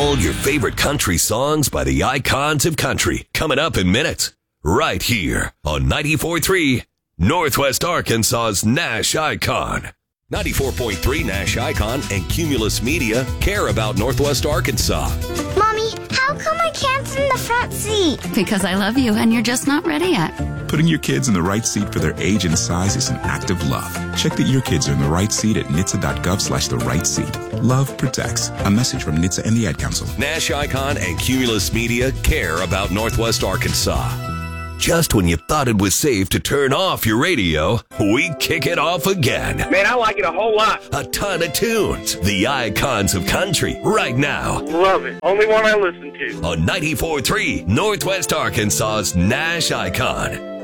All your favorite country songs by the icons of country coming up in minutes. Right here on 94.3 Northwest Arkansas's Nash Icon. 94.3 Nash Icon and Cumulus Media care about Northwest Arkansas. Mommy, how come I can't sit in the front seat? Because I love you and you're just not ready yet. Putting your kids in the right seat for their age and size is an act of love. Check that your kids are in the right seat at nhtsa.gov/the right seat. Love protects. A message from NHTSA and the Ad Council. Nash Icon and Cumulus Media care about Northwest Arkansas. Just when you thought it was safe to turn off your radio, we kick it off again. Man, I like it a whole lot. A ton of tunes. The icons of country right now. Love it. Only one I listen to. On 94.3 Northwest Arkansas's Nash Icon.